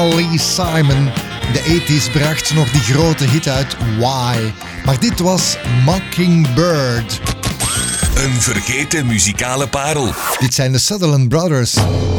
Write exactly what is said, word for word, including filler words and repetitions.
Lee Simon. In de tachtiger bracht ze nog die grote hit uit, Why. Maar dit was Mockingbird. Een vergeten muzikale parel. Dit zijn de Sutherland Brothers.